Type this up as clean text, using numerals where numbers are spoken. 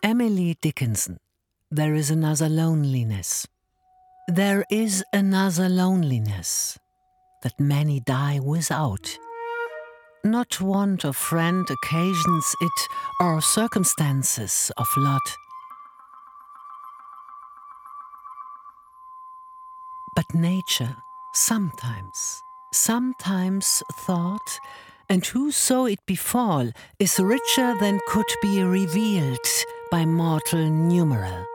Emily Dickinson. There is another loneliness. There is another loneliness that many die without. Not want of friend occasions it, or circumstances of lot. But nature sometimes thought, and whoso it befall, is richer than could be revealed by mortal numeral.